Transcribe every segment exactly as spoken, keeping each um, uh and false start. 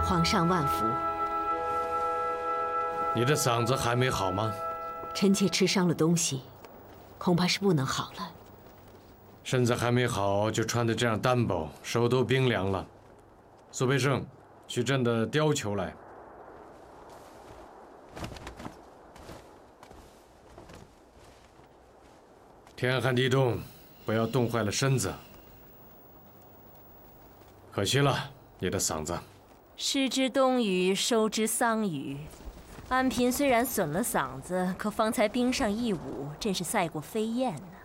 皇上万福。 你的嗓子还没好吗？ 臣妾吃伤了东西，恐怕是不能好了。 身子还没好，就穿得这样单薄，手都冰凉了。苏培盛，去朕的貂裘来。天寒地冻，不要冻坏了身子。可惜了，你的嗓子。 失之冬雨，收之桑榆。安嫔虽然损了嗓子，可方才冰上一舞，真是赛过飞燕呢。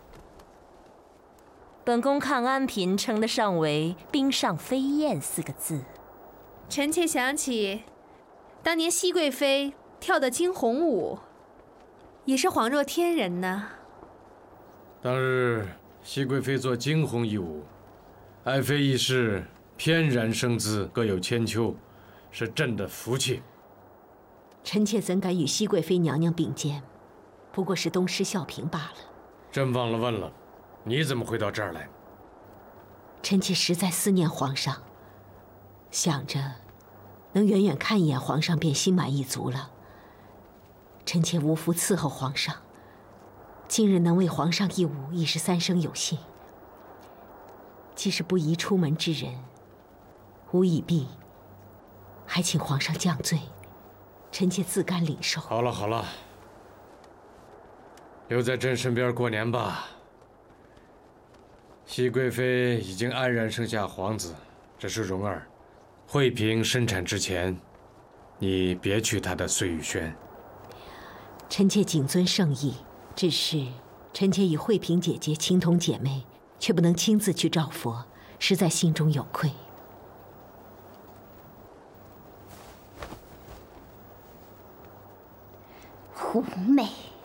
本宫看安嫔称得上为“冰上飞燕”四个字。 臣妾想起，当年熹贵妃跳的惊鸿舞，也是恍若天人呢。 当日熹贵妃做惊鸿一舞，爱妃亦是翩然生姿，各有千秋，是朕的福气。 臣妾怎敢与熹贵妃娘娘并肩？不过是东施效颦罢了。 朕忘了问了，你怎么会到这儿来？ 臣妾实在思念皇上，想着能远远看一眼皇上便心满意足了。臣妾无福伺候皇上，今日能为皇上一舞，已是三生有幸。既是不宜出门之人，无以避，还请皇上降罪，臣妾自甘领受。 好了好了，留在朕身边过年吧。熹贵妃已经安然生下皇子，这是蓉儿。惠嫔生产之前，你别去她的碎玉轩。 臣妾谨遵圣意，只是臣妾与惠嫔姐姐情同姐妹，却不能亲自去照佛，实在心中有愧。 狐媚。